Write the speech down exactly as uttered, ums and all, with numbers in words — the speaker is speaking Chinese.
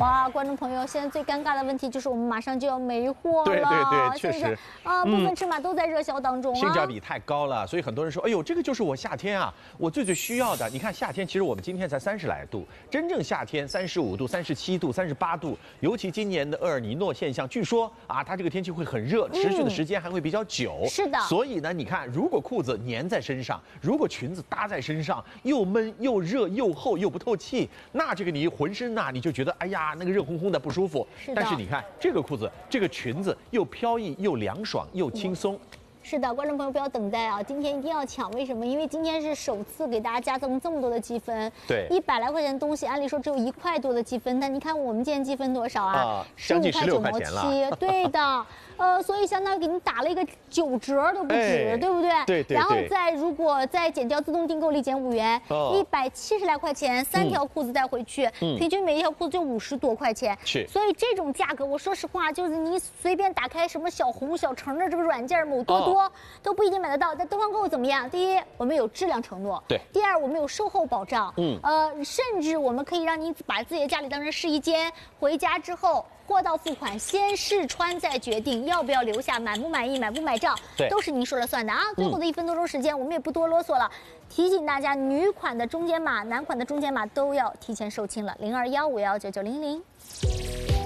哇，观众朋友，现在最尴尬的问题就是我们马上就要没货了。 对对对，确实啊，部分尺码都在热销当中啊。 性价比太高了，所以很多人说，哎呦，这个就是我夏天啊，我最最需要的。你看夏天，其实我们今天才三十来度，真正夏天三十五度、三十七度、三十八度，尤其今年的厄尔尼诺现象，据说啊，它这个天气会很热，持续的时间还会比较久。 嗯、是的。 所以呢，你看，如果裤子粘在身上，如果裙子搭在身上，又闷又热又厚又不透气，那这个你浑身呐、啊，你就觉得哎呀，那个热烘烘的不舒服。 是的。 但是你看这个裤子，这个裙子又飘逸又凉爽又轻松。嗯是的，观众朋友不要等待啊！今天一定要抢，为什么？因为今天是首次给大家加赠这么多的积分。 对， 一百来块钱的东西，按理说只有一块多的积分，但你看我们今天积分多少啊？ 十五块九毛七。 对的，呃，所以相当于给你打了一个九折都不止， 哎、 对不对？ 对 对, 对。 然后再如果再减掉自动订购立减五元，一百七十来块钱，三条裤子带回去，嗯、平均每一条裤子就五十多块钱。 是。 所以这种价格，我说实话，就是你随便打开什么小红、小橙的这个软件，某多多、哦、都不一定买得到。在东方购物怎么样？第一，我们有质量承诺； 对。 第二，我们有售后保障。 嗯。 呃，甚至我们可以让你把自己的家里当成试衣间，回家之后货到付款，先试穿再决定要不要留下，满不满意，买不买账， 对， 都是您说了算的啊。最后的一分多钟时间，嗯、我们也不多啰嗦了，提醒大家，女款的中间码、男款的中间码都要提前售罄了，零二幺五幺九九零零。